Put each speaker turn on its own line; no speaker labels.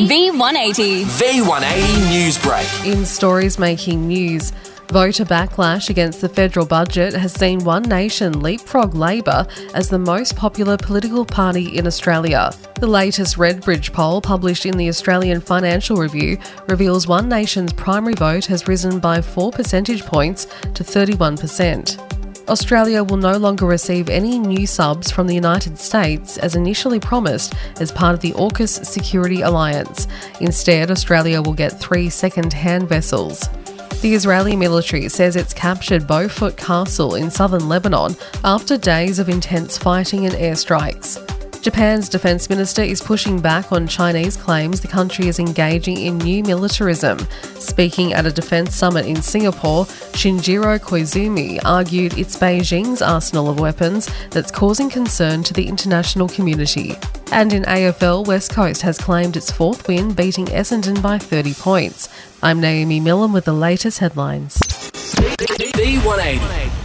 V180.
V180 News Break.
In stories making news, voter backlash against the federal budget has seen One Nation leapfrog Labor as the most popular political party in Australia. The latest Redbridge poll, published in the Australian Financial Review, reveals One Nation's primary vote has risen by 4 percentage points to 31%. Australia will no longer receive any new subs from the United States as initially promised as part of the AUKUS security alliance. Instead, Australia will get 3 second-hand vessels. The Israeli military says it's captured Beaufort Castle in southern Lebanon after days of intense fighting and airstrikes. Japan's defence minister is pushing back on Chinese claims the country is engaging in new militarism. Speaking at a defence summit in Singapore, Shinjiro Koizumi argued it's Beijing's arsenal of weapons that's causing concern to the international community. And in AFL, West Coast has claimed its 4th win, beating Essendon by 30 points. I'm Naomi Millen with the latest headlines.
V180.